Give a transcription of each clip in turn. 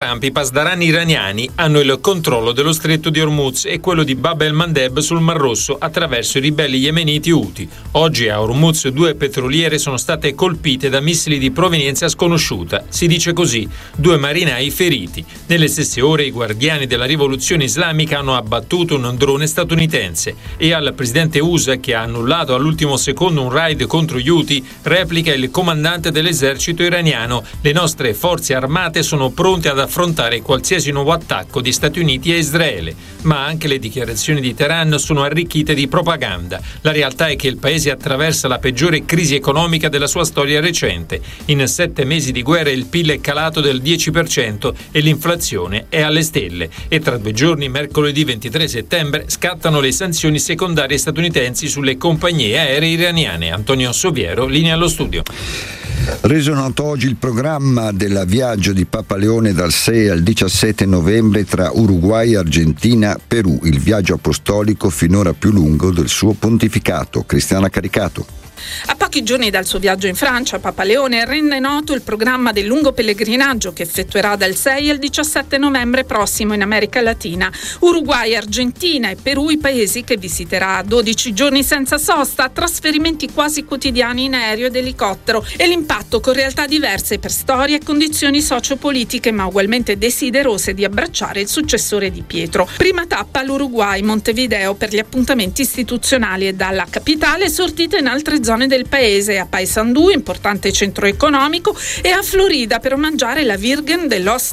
rampi pasdarani iraniani hanno il controllo dello stretto di Hormuz e quello di Bab el-Mandeb sul Mar Rosso attraverso i ribelli yemeniti Houthi. Oggi a Hormuz 2 petroliere sono state colpite da missili di provenienza sconosciuta. Si dice così, 2 marinai feriti. Nelle stesse ore i guardiani della rivoluzione islamica hanno abbattuto un drone statunitense e al presidente USA, che ha annullato all'ultimo secondo un raid contro gli Houthi, replica il comandante dell'esercito iraniano: le nostre forze armate sono pronte ad affrontare qualsiasi nuovo attacco di Stati Uniti e Israele. Ma anche le dichiarazioni di Teheran sono arricchite di propaganda. La realtà è che il paese attraversa la peggiore crisi economica della sua storia recente. In 7 mesi di guerra il PIL è calato del 10% e l'inflazione è alle stelle. E tra 2 giorni, mercoledì 23 settembre, scattano le sanzioni secondarie statunitensi sulle compagnie aeree iraniane. Antonio Soviero, linea allo studio. Reso noto oggi il programma del viaggio di Papa Leone dal 6 al 17 novembre tra Uruguay, Argentina, Perù, il viaggio apostolico finora più lungo del suo pontificato. Cristiana Caricato. A pochi giorni dal suo viaggio in Francia, Papa Leone rende noto il programma del lungo pellegrinaggio che effettuerà dal 6 al 17 novembre prossimo in America Latina. Uruguay, Argentina e Perù i paesi che visiterà. 12 giorni senza sosta, trasferimenti quasi quotidiani in aereo ed elicottero e l'impatto con realtà diverse per storie e condizioni sociopolitiche, ma ugualmente desiderose di abbracciare il successore di Pietro. Prima tappa l'Uruguay, Montevideo per gli appuntamenti istituzionali e dalla capitale sortita in altre zone del paese, a Paysandú, importante centro economico, e a Florida per omaggiare la Virgen de los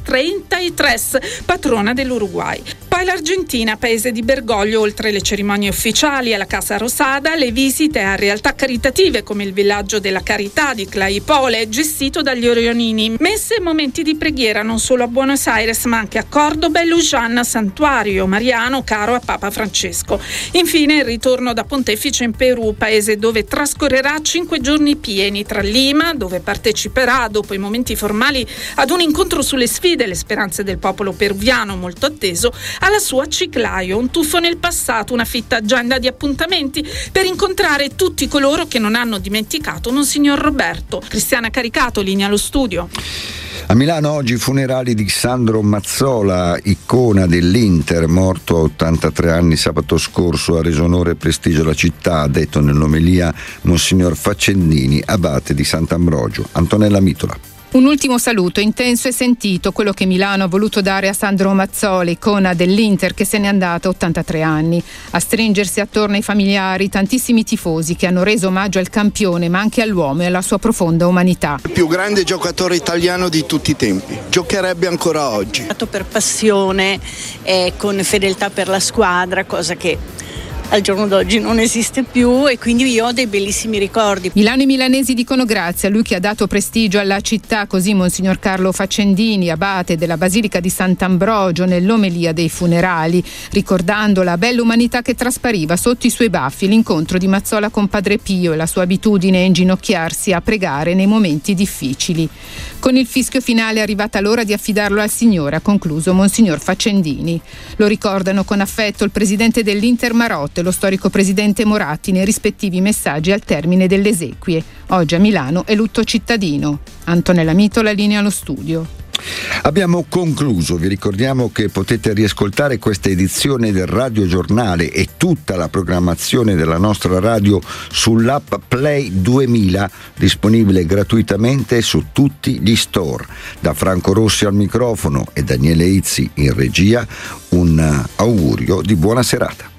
33, patrona dell'Uruguay. Poi l'Argentina, paese di Bergoglio, oltre le cerimonie ufficiali alla Casa Rosada, le visite a realtà caritative come il Villaggio della Carità di Claypole, gestito dagli Orionini, messe e momenti di preghiera non solo a Buenos Aires ma anche a Cordoba e Luján, santuario mariano caro a Papa Francesco. Infine il ritorno da pontefice in Perù, paese dove trascorrerà 5 giorni pieni, tra Lima, dove parteciperà dopo i momenti formali ad un incontro sulle sfide e le speranze del popolo peruviano molto atteso, alla sua Chiclayo, un tuffo nel passato, una fitta agenda di appuntamenti per incontrare tutti coloro che non hanno dimenticato Monsignor Roberto. Cristiana Caricato, linea allo studio. A Milano oggi i funerali di Sandro Mazzola, icona dell'Inter, morto a 83 anni sabato scorso. Ha reso onore e prestigio alla città, ha detto nell'omelia Monsignor Faccendini, abate di Sant'Ambrogio. Antonella Mitola. Un ultimo saluto intenso e sentito, quello che Milano ha voluto dare a Sandro Mazzola, icona dell'Inter che se n'è andata a 83 anni. A stringersi attorno ai familiari tantissimi tifosi che hanno reso omaggio al campione ma anche all'uomo e alla sua profonda umanità. Il più grande giocatore italiano di tutti i tempi, giocherebbe ancora oggi. Per passione e con fedeltà per la squadra, cosa che al giorno d'oggi non esiste più, e quindi io ho dei bellissimi ricordi. Milano e milanesi dicono grazie a lui che ha dato prestigio alla città, così Monsignor Carlo Faccendini, abate della Basilica di Sant'Ambrogio, nell'omelia dei funerali, ricordando la bella umanità che traspariva sotto i suoi baffi, l'incontro di Mazzola con Padre Pio e la sua abitudine a inginocchiarsi a pregare nei momenti difficili. Con il fischio finale è arrivata l'ora di affidarlo al Signore, ha concluso Monsignor Faccendini. Lo ricordano con affetto il presidente dell'Inter Marotta e lo storico presidente Moratti nei rispettivi messaggi al termine delle esequie. Oggi a Milano è lutto cittadino. Antonella Mitola, linea allo studio. Abbiamo concluso, vi ricordiamo che potete riascoltare questa edizione del Radio Giornale e tutta la programmazione della nostra radio sull'app Play 2000, disponibile gratuitamente su tutti gli store. Da Franco Rossi al microfono e Daniele Izzi in regia, un augurio di buona serata.